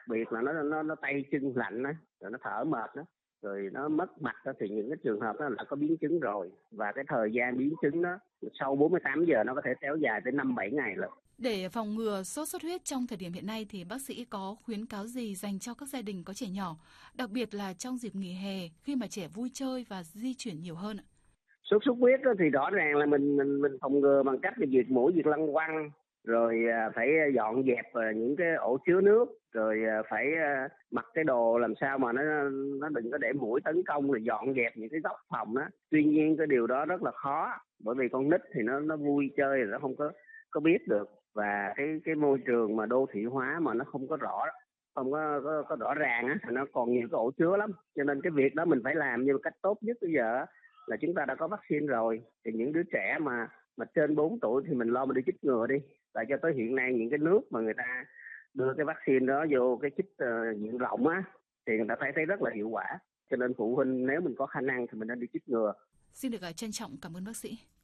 biệt là nó tay chân lạnh á, rồi nó thở mệt đó, rồi nó mất mạch đó, thì những cái trường hợp đó là có biến chứng rồi, và cái thời gian biến chứng đó sau 48 giờ nó có thể kéo dài tới 5-7 ngày lận. Để phòng ngừa sốt xuất huyết trong thời điểm hiện nay thì bác sĩ có khuyến cáo gì dành cho các gia đình có trẻ nhỏ, đặc biệt là trong dịp nghỉ hè khi mà trẻ vui chơi và di chuyển nhiều hơn ạ? Sốt xuất huyết đó thì rõ ràng là mình phòng ngừa bằng cách là diệt muỗi, diệt lăng quăng, rồi phải dọn dẹp những cái ổ chứa nước, rồi phải mặc cái đồ làm sao mà nó đừng có để muỗi tấn công, rồi dọn dẹp những cái góc phòng đó. Tuy nhiên cái điều đó rất là khó, bởi vì con nít thì nó vui chơi rồi nó không có biết được, và cái môi trường mà đô thị hóa mà nó không có rõ, không có rõ ràng á, thì nó còn nhiều cái ổ chứa lắm, cho nên cái việc đó mình phải làm, nhưng mà cách tốt nhất bây giờ là chúng ta đã có vaccine rồi, thì những đứa trẻ mà trên 4 tuổi thì mình lo mình đi chích ngừa đi. Tại cho tới hiện nay những cái nước mà người ta đưa cái vaccine đó vô cái chích diện rộng á, thì người ta thấy rất là hiệu quả, cho nên phụ huynh nếu mình có khả năng thì mình nên đi chích ngừa. Xin được trân trọng cảm ơn bác sĩ.